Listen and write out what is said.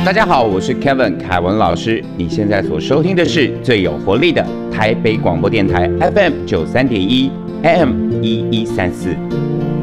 大家好，我是 Kevin 凯文老师。你现在所收听的是最有活力的台北广播电台 FM 93.1 AM 1134。